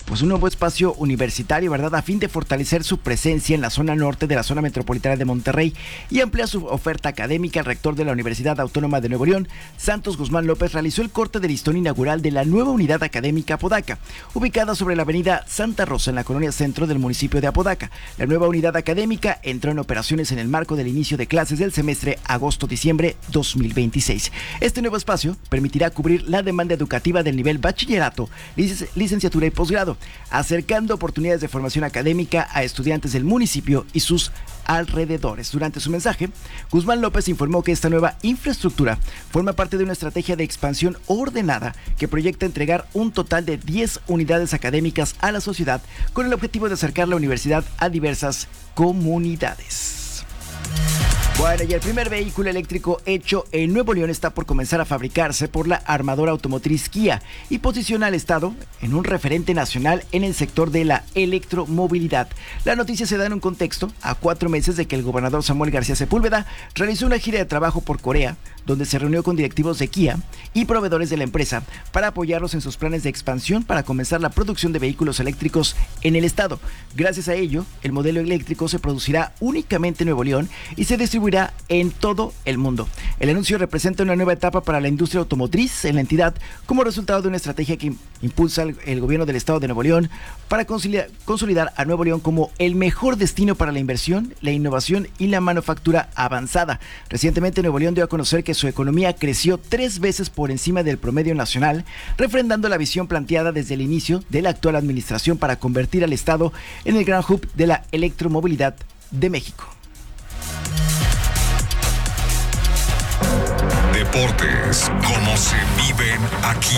pues un nuevo espacio universitario, ¿verdad?, a fin de fortalecer su presencia en la zona norte de la zona metropolitana de Monterrey y ampliar su oferta académica. El rector de la Universidad Autónoma de Nuevo León, Santos Guzmán López, realizó el corte de listón inaugural de la nueva unidad académica Apodaca, ubicada sobre la avenida Santa Rosa en la colonia centro del municipio de Apodaca. La nueva unidad académica entró en operaciones en el marco del inicio de clases del semestre agosto-diciembre 2026. Este nuevo espacio permitirá cubrir la demanda educativa del nivel bachillerato, licenciatura y posgrado, acercando oportunidades de formación académica a estudiantes del municipio y sus alrededores. Durante su mensaje, Guzmán López informó que esta nueva infraestructura forma parte de una estrategia de expansión ordenada que proyecta entregar un total de 10 unidades académicas a la sociedad con el objetivo de acercar la universidad a diversas comunidades. Bueno, y el primer vehículo eléctrico hecho en Nuevo León está por comenzar a fabricarse por la armadora automotriz Kia y posiciona al estado en un referente nacional en el sector de la electromovilidad. La noticia se da en un contexto a 4 meses de que el gobernador Samuel García Sepúlveda realizó una gira de trabajo por Corea, donde se reunió con directivos de Kia y proveedores de la empresa para apoyarlos en sus planes de expansión para comenzar la producción de vehículos eléctricos en el estado. Gracias a ello, el modelo eléctrico se producirá únicamente en Nuevo León y se distribuirá en todo el mundo. El anuncio representa una nueva etapa para la industria automotriz en la entidad como resultado de una estrategia que impulsa el gobierno del estado de Nuevo León para consolidar a Nuevo León como el mejor destino para la inversión, la innovación y la manufactura avanzada. Recientemente Nuevo León dio a conocer que su economía creció 3 veces por encima del promedio nacional, refrendando la visión planteada desde el inicio de la actual administración para convertir al estado en el gran hub de la electromovilidad de México. Deportes, como se viven aquí.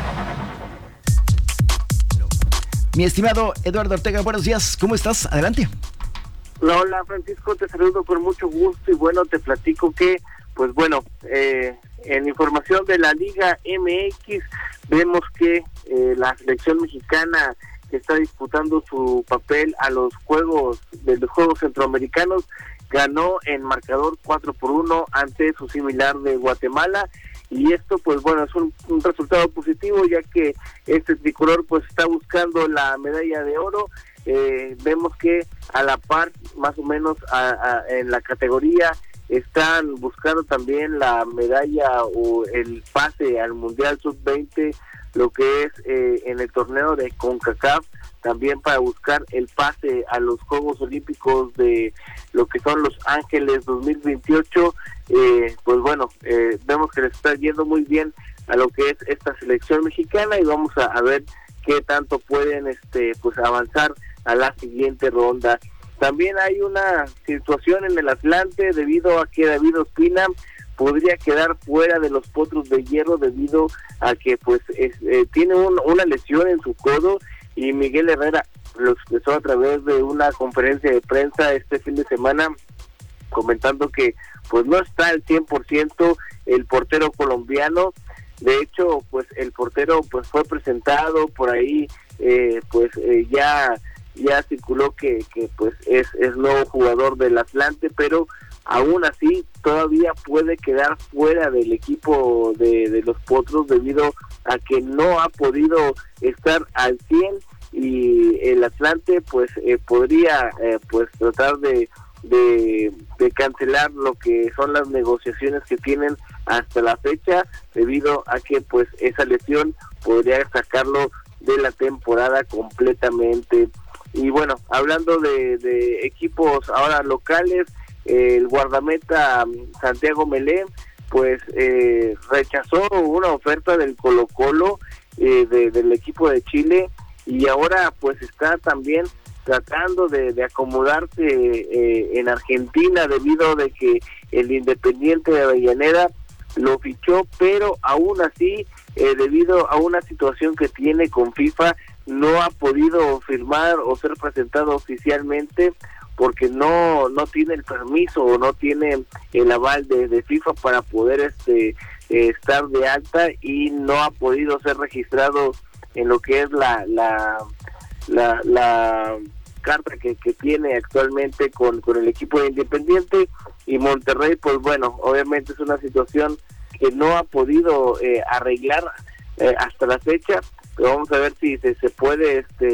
Mi estimado Eduardo Ortega, buenos días, ¿cómo estás? Adelante. Hola Francisco, te saludo con mucho gusto y bueno, te platico que, pues bueno, en información de la Liga MX, vemos que la selección mexicana que está disputando su papel a los Juegos Centroamericanos ganó en marcador 4-1 ante su similar de Guatemala, y esto pues bueno es un resultado positivo, ya que este tricolor pues está buscando la medalla de oro. Vemos que a la par más o menos en la categoría están buscando también la medalla o el pase al Mundial Sub-20, lo que es en el torneo de CONCACAF, también para buscar el pase a los Juegos Olímpicos de lo que son Los Ángeles 2028. Pues bueno, vemos que les está yendo muy bien a lo que es esta selección mexicana y vamos a ver qué tanto pueden pues avanzar a la siguiente ronda. También hay una situación en el Atlante debido a que David Ospina podría quedar fuera de los Potros de Hierro debido a que pues tiene una lesión en su codo, y Miguel Herrera lo expresó a través de una conferencia de prensa este fin de semana, comentando que pues no está al 100% el portero colombiano. De hecho, pues el portero pues fue presentado por ahí, ya circuló que pues es nuevo jugador del Atlante, pero aún así todavía puede quedar fuera del equipo de los Potros debido a que no ha podido estar al 100, y el Atlante pues podría pues tratar de cancelar lo que son las negociaciones que tienen hasta la fecha, debido a que pues esa lesión podría sacarlo de la temporada completamente. Y bueno, hablando de equipos ahora locales, el guardameta Santiago Melé pues rechazó una oferta del Colo-Colo del equipo de Chile, y ahora pues está también tratando de acomodarse en Argentina debido de que el Independiente de Avellaneda lo fichó, pero aún así debido a una situación que tiene con FIFA no ha podido firmar o ser presentado oficialmente porque no tiene el permiso o no tiene el aval de FIFA para poder estar de alta, y no ha podido ser registrado en lo que es la carta que tiene actualmente con el equipo de Independiente. Y Monterrey pues bueno, obviamente es una situación que no ha podido arreglar hasta la fecha, pero vamos a ver si se puede